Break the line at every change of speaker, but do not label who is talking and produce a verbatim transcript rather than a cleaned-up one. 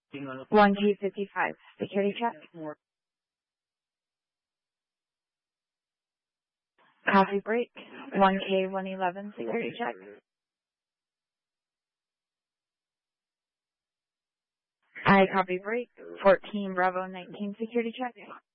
one K fifty-five, security check. Coffee break, one K one eleven, security check. I copy break, fourteen Bravo nineteen, security check.